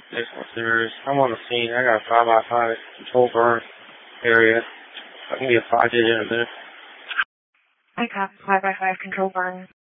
Next one, serious. I'm on the scene. I got a 5x5 control burn area. I can be a 5-digit in a minute. I copy 5x5 control burn.